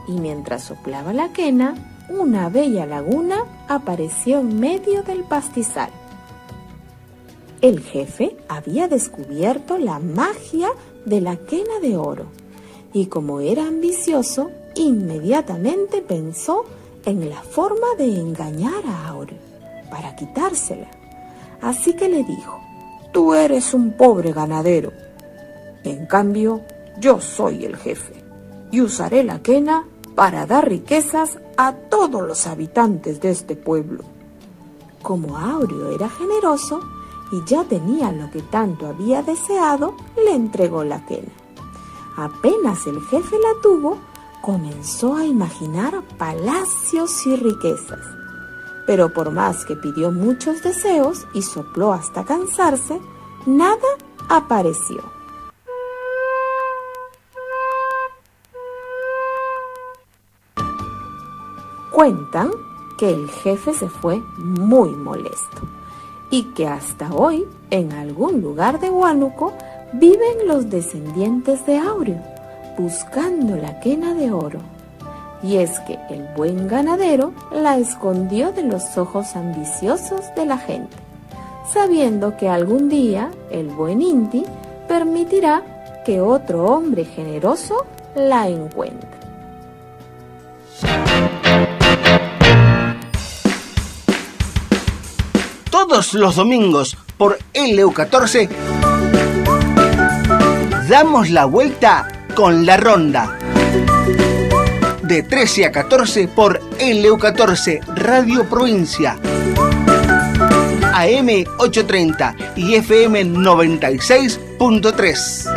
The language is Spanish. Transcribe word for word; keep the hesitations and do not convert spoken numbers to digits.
y mientras soplaba la quena, una bella laguna apareció en medio del pastizal. El jefe había descubierto la magia de la quena de oro y como era ambicioso, inmediatamente pensó en la forma de engañar a Áureo para quitársela. Así que le dijo: «Tú eres un pobre ganadero. En cambio, yo soy el jefe y usaré la quena para dar riquezas a todos los habitantes de este pueblo». Como Áureo era generoso y ya tenía lo que tanto había deseado, le entregó la quena. Apenas el jefe la tuvo, comenzó a imaginar palacios y riquezas. Pero por más que pidió muchos deseos y sopló hasta cansarse, nada apareció. Cuentan que el jefe se fue muy molesto y que hasta hoy, en algún lugar de Huánuco, viven los descendientes de Áureo, buscando la quena de oro. Y es que el buen ganadero la escondió de los ojos ambiciosos de la gente, sabiendo que algún día el buen Inti permitirá que otro hombre generoso la encuentre. Todos los domingos por L U catorce damos la vuelta con la ronda. De trece a catorce por L U catorce Radio Provincia, A M ochocientos treinta y F M noventa y seis punto tres.